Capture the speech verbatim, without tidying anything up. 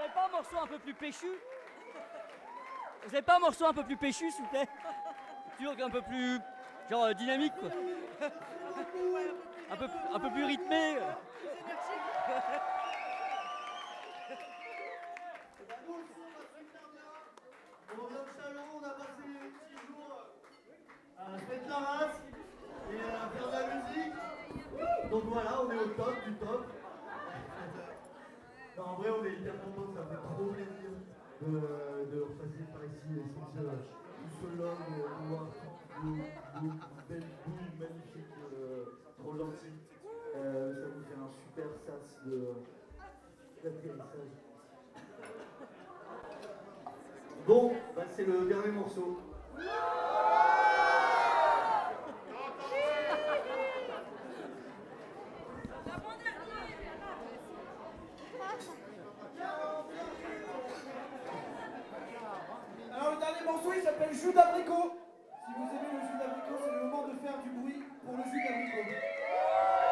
avez pas un morceau un peu plus péchu? Vous avez pas un morceau un peu plus péchu, s'il vous plaît? Toujours un peu plus, genre euh, dynamique, quoi. Un peu, un peu plus rythmé. euh. On vient de Chalon, on a passé six jours à se mettre la race et à faire de la musique. Donc voilà, on est au top du top. Non, en vrai, on est hyper contents, ça fait trop plaisir de, de repasser par ici et c'est tout ce long de voir une belle boule magnifique, euh, trop gentil. Euh, ça nous fait un super sas de d'atterrissage. Bon, bah c'est le dernier morceau. Alors le dernier morceau il s'appelle Jus d'abricot.